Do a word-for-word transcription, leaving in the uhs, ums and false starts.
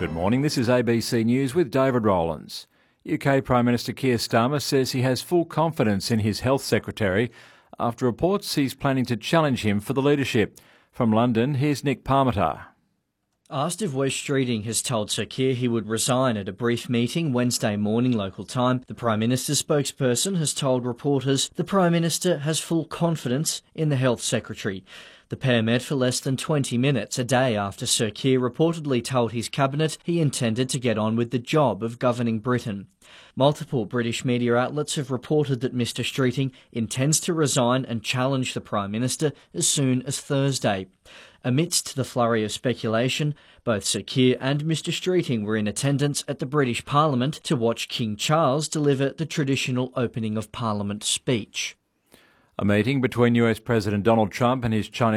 Good morning, this is A B C News with David Rowlands. U K Prime Minister Keir Starmer says he has full confidence in his Health Secretary after reports he's planning to challenge him for the leadership. From London, here's Nick Parmenter. Asked if Wes Streeting has told Sir Keir he would resign at a brief meeting Wednesday morning local time, the Prime Minister's spokesperson has told reporters the Prime Minister has full confidence in the Health Secretary. The pair met for less than twenty minutes a day after Sir Keir reportedly told his cabinet he intended to get on with the job of governing Britain. Multiple British media outlets have reported that Mr Streeting intends to resign and challenge the Prime Minister as soon as Thursday. Amidst the flurry of speculation, both Sir Keir and Mr Streeting were in attendance at the British Parliament to watch King Charles deliver the traditional opening of Parliament speech. A meeting between U S President Donald Trump and his Chinese